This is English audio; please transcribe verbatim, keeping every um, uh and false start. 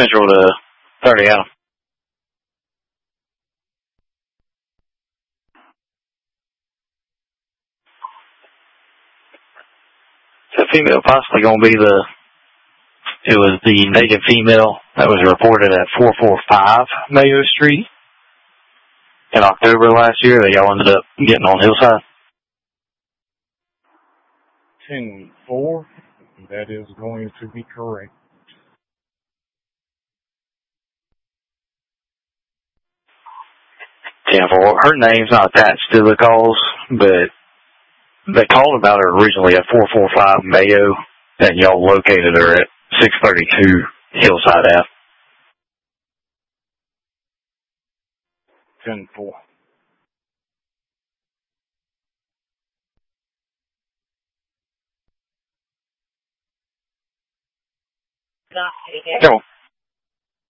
Central to thirty Adam. The female possibly going to be the, it was the naked female that was reported at four forty-five Mayo Street in October last year that y'all ended up getting on Hillside. ten four, that is going to be correct. ten four, her name's not attached to the calls, but they called about her originally at four forty-five Mayo, and y'all located her at six thirty-two Hillside Ave. ten four. Come on.